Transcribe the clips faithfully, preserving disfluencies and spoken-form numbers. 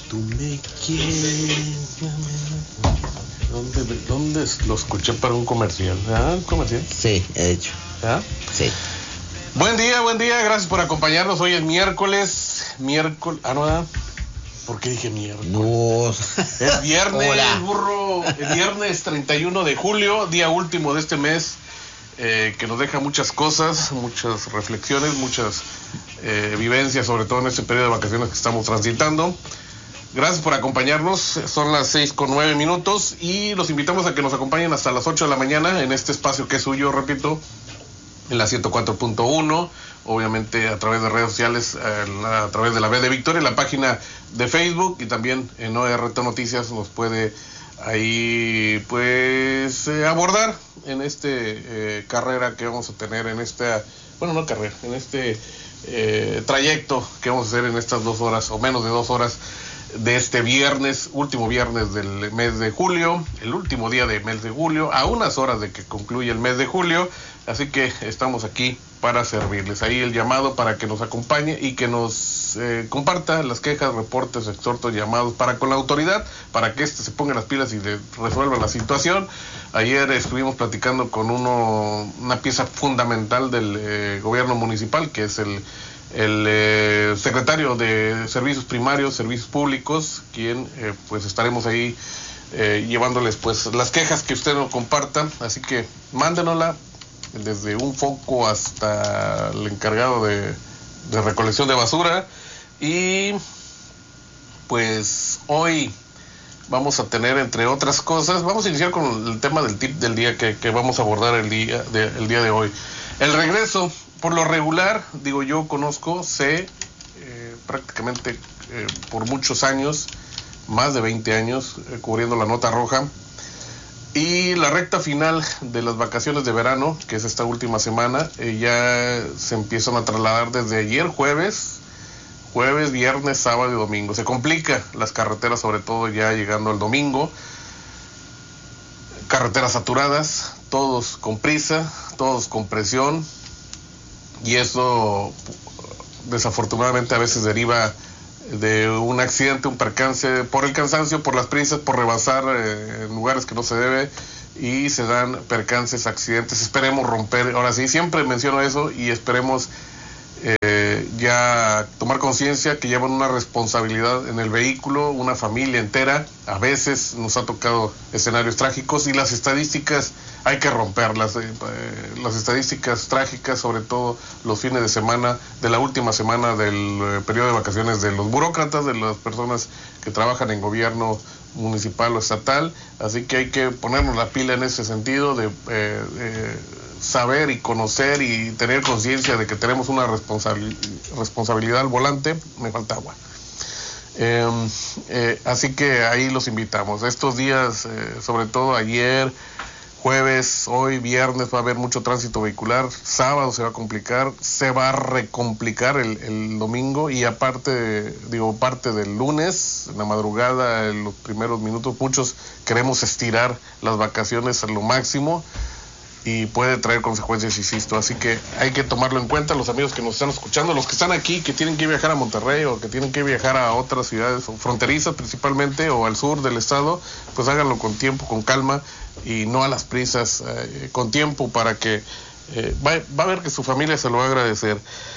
Tú me quieres. ¿Dónde, ¿Dónde lo escuché para un comercial? ¿Ah, un comercial? Sí, he hecho. ¿Ah? Sí. Buen día, buen día, gracias por acompañarnos. Hoy es miércoles. Miércoles. Ah, no, ¿verdad? ¿Por qué dije miércoles? No. Es viernes, Hola. burro. Es viernes treinta y uno de julio, día último de este mes, eh, que nos deja muchas cosas, muchas reflexiones, muchas eh, vivencias, sobre todo en este periodo de vacaciones que estamos transitando. Gracias por acompañarnos, son las seis con nueve minutos y los invitamos a que nos acompañen hasta las ocho de la mañana en este espacio que es suyo, repito, en la ciento cuatro punto uno, obviamente a través de redes sociales, a, a través de la B de Victoria, en la página de Facebook y también en O R T Noticias nos puede ahí pues eh, abordar en este eh, carrera que vamos a tener en esta, bueno no carrera, en este eh, trayecto que vamos a hacer en estas dos horas o menos de dos horas de este viernes, último viernes del mes de julio, el último día del mes de julio, a unas horas de que concluya el mes de julio, así que estamos aquí para servirles. Ahí el llamado para que nos acompañe y que nos eh, comparta las quejas, reportes, exhortos, llamados para con la autoridad, para que éste se ponga las pilas y le resuelva la situación. Ayer estuvimos platicando con uno, una pieza fundamental del eh, gobierno municipal, que es el el eh, secretario de Servicios Primarios, Servicios Públicos, quien eh, pues estaremos ahí eh, llevándoles pues las quejas que usted nos comparta, así que mándenosla desde un foco hasta el encargado de, de recolección de basura. Y pues hoy vamos a tener, entre otras cosas, vamos a iniciar con el tema del tip del día que, que vamos a abordar el día de, el día de hoy, el regreso. Por lo regular, digo, yo conozco, sé, eh, prácticamente eh, por muchos años, más de veinte años, eh, cubriendo la nota roja, y la recta final de las vacaciones de verano, que es esta última semana, eh, ya se empiezan a trasladar desde ayer jueves, jueves, viernes, sábado y domingo. Se complica las carreteras, sobre todo ya llegando al domingo, carreteras saturadas, todos con prisa, todos con presión, y eso desafortunadamente a veces deriva de un accidente, un percance, por el cansancio, por las prisas, por rebasar eh, en lugares que no se debe, y se dan percances, accidentes. Esperemos romper, ahora sí, siempre menciono eso, y esperemos eh, ya tomar conciencia que llevan una responsabilidad en el vehículo, una familia entera. A veces nos ha tocado escenarios trágicos y las estadísticas hay que romperlas, eh, eh, las estadísticas trágicas, sobre todo los fines de semana, de la última semana del eh, periodo de vacaciones de los burócratas, de las personas que trabajan en gobierno municipal o estatal, así que hay que ponernos la pila en ese sentido de eh, eh, saber y conocer y tener conciencia de que tenemos una responsabil- responsabilidad al volante. Me falta agua. Eh, eh, así que ahí los invitamos. Estos días, eh, sobre todo ayer, jueves, hoy, viernes, va a haber mucho tránsito vehicular. Sábado se va a complicar, se va a recomplicar el, el domingo, y aparte, digo, parte del lunes, en la madrugada, en los primeros minutos, muchos queremos estirar las vacaciones a lo máximo y puede traer consecuencias, insisto, así que hay que tomarlo en cuenta. Los amigos que nos están escuchando, los que están aquí, que tienen que viajar a Monterrey o que tienen que viajar a otras ciudades fronterizas principalmente o al sur del estado, pues háganlo con tiempo, con calma y no a las prisas, eh, con tiempo, para que eh, va, va a ver que su familia se lo va a agradecer.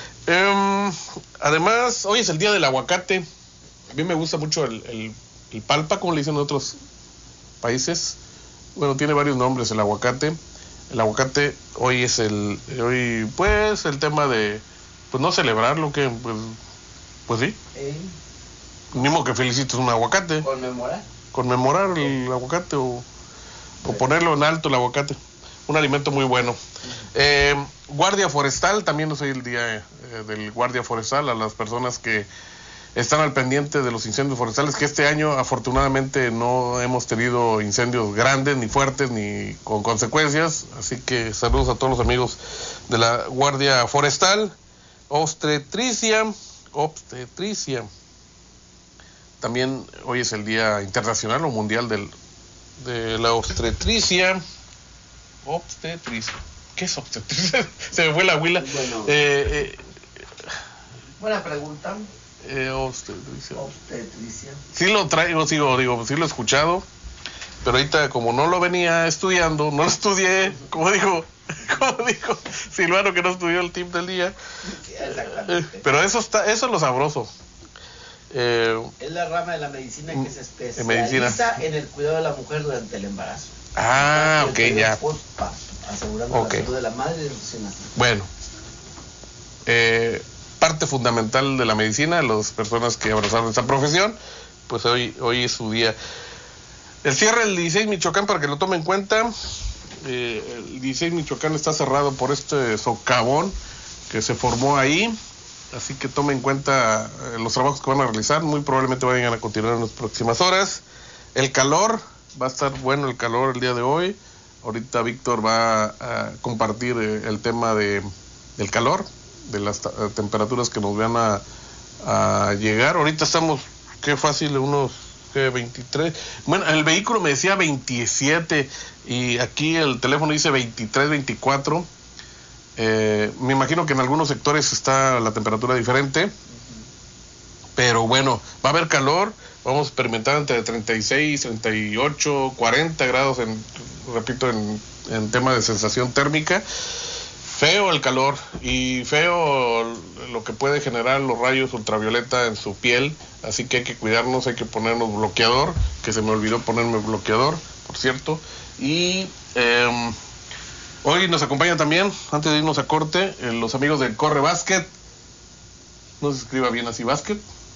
Eh, además, hoy es el día del aguacate. A mí me gusta mucho el, el, el palpa, como le dicen en otros países. Bueno, tiene varios nombres el aguacate. El aguacate hoy es el, hoy pues el tema de, pues no celebrarlo, que pues, pues sí. ¿Eh? Mismo que felicites un aguacate. ¿Conmemorar? Conmemorar el aguacate o, o ponerlo en alto el aguacate. Un alimento muy bueno. Eh, Guardia Forestal, también es hoy el día eh, del Guardia Forestal, a las personas que están al pendiente de los incendios forestales, que este año afortunadamente no hemos tenido incendios grandes, ni fuertes, ni con consecuencias, así que saludos a todos los amigos de la Guardia Forestal. Obstetricia, obstetricia. También hoy es el Día Internacional o Mundial del, de la Obstetricia. Obstetricia. ¿Qué es obstetricia? Se me fue la huila. Bueno, eh, eh, buena pregunta. Eh, obstetricia. Obstetricia. Sí lo traigo, sigo, digo, sí lo he escuchado, pero ahorita como no lo venía estudiando, no lo estudié, como dijo, como dijo Silvano que no estudió el tip del día. Eh, pero eso está, eso es lo sabroso. Eh, es la rama de la medicina que se especializa en, medicina. en el cuidado de la mujer durante el embarazo. Ah, ok, ya. Post-parto, asegurando okay. la salud de la madre y de los nacidos. Bueno, eh, parte fundamental de la medicina, las personas que abrazaron esta profesión, pues hoy, hoy es su día. El cierre del dieciséis Michoacán, para que lo tomen en cuenta, eh, el dieciséis Michoacán está cerrado por este socavón que se formó ahí, así que tomen en cuenta eh, los trabajos que van a realizar, muy probablemente vayan a continuar en las próximas horas. El calor, va a estar bueno el calor el día de hoy. Ahorita Víctor va a compartir eh, el tema de, del calor, de las uh, temperaturas que nos van a, a llegar. Ahorita estamos, qué fácil, unos ¿qué? veintitrés. Bueno, el vehículo me decía veintisiete y aquí el teléfono dice veintitrés, veinticuatro. Eh, me imagino que en algunos sectores está la temperatura diferente, pero bueno, va a haber calor. Vamos a experimentar entre treinta y seis, treinta y ocho, cuarenta grados, en, repito, en, en tema de sensación térmica. Feo el calor y feo lo que puede generar los rayos ultravioleta en su piel, así que hay que cuidarnos, hay que ponernos bloqueador, que se me olvidó ponerme bloqueador, por cierto. Y eh, hoy nos acompaña también, antes de irnos a corte, eh, los amigos del Corre Básquet. No se escriba bien así, básquet.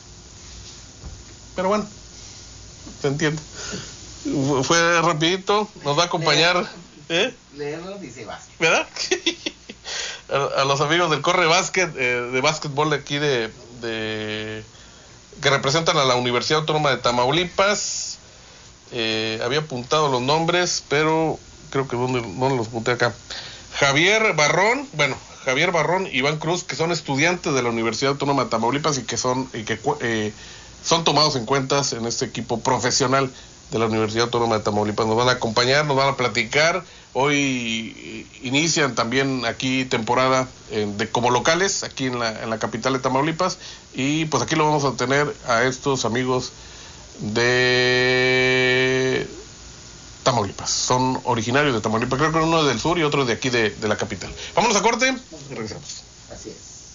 Pero bueno, se entiende. Fue rapidito, nos va a acompañar. ¿Eh? Leerlo dice básquet. ¿Verdad? a, a los amigos del Corre Básquet, eh, de básquetbol de aquí de, de que representan a la Universidad Autónoma de Tamaulipas. Eh, había apuntado los nombres, pero creo que no, no los apunté acá. Javier Barrón, bueno, Javier Barrón, Iván Cruz, que son estudiantes de la Universidad Autónoma de Tamaulipas y que son y que eh, son tomados en cuenta en este equipo profesional de la Universidad Autónoma de Tamaulipas. Nos van a acompañar, nos van a platicar. Hoy inician también aquí temporada eh, de como locales, aquí en la, en la capital de Tamaulipas. Y pues aquí lo vamos a tener a estos amigos de Tamaulipas. Son originarios de Tamaulipas. Creo que uno es del sur y otro es de aquí de, de la capital. Vámonos a corte y regresamos. Así es.